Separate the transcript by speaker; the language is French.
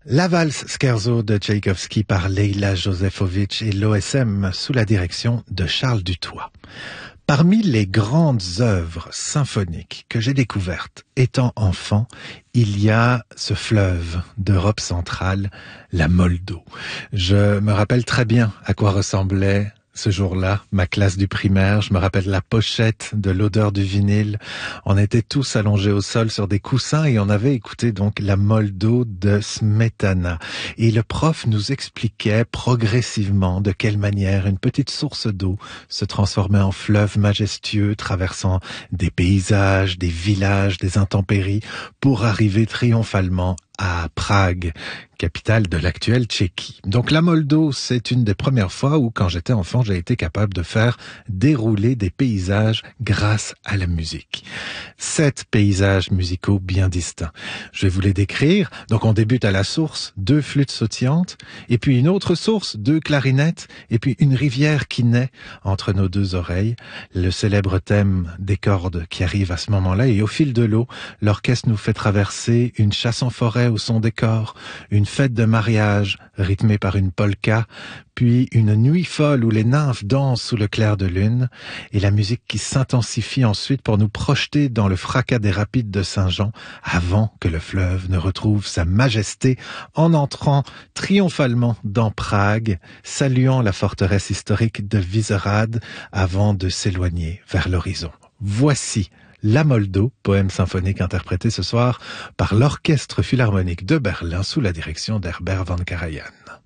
Speaker 1: La valse Scherzo de Tchaïkovski par Leila Josefovitch et l'OSM sous la direction de Charles Dutoit. Parmi les grandes œuvres symphoniques que j'ai découvertes étant enfant, il y a ce fleuve d'Europe centrale, la Moldau. Je me rappelle très bien à quoi ressemblait ce jour-là, ma classe du primaire. Je me rappelle la pochette de l'odeur du vinyle. On était tous allongés au sol sur des coussins et on avait écouté donc la Moldau de Smetana. Et le prof nous expliquait progressivement de quelle manière une petite source d'eau se transformait en fleuve majestueux, traversant des paysages, des villages, des intempéries, pour arriver triomphalement à Prague, capitale de l'actuelle Tchéquie. Donc la Moldau, c'est une des premières fois où, quand j'étais enfant, j'ai été capable de faire dérouler des paysages grâce à la musique. 7 paysages musicaux bien distincts. Je vais vous les décrire. Donc on débute à la source, 2 flûtes sautillantes, et puis une autre source, 2 clarinettes, et puis une rivière qui naît entre nos 2 oreilles. Le célèbre thème des cordes qui arrive à ce moment-là, et au fil de l'eau, l'orchestre nous fait traverser une chasse en forêt au son des cors, une fête de mariage rythmée par une polka, puis une nuit folle où les nymphes dansent sous le clair de lune, et la musique qui s'intensifie ensuite pour nous projeter dans le fracas des rapides de Saint-Jean avant que le fleuve ne retrouve sa majesté en entrant triomphalement dans Prague, saluant la forteresse historique de Vyšehrad avant de s'éloigner vers l'horizon. Voici La Moldau, poème symphonique interprété ce soir par l'Orchestre Philharmonique de Berlin sous la direction d'Herbert von Karajan.